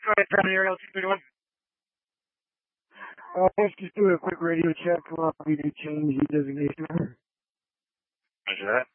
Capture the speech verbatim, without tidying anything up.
Go ahead, Brown Ariel two thirty-one. Uh, let's just do a quick radio check. Uh, we did change the designation. Roger that.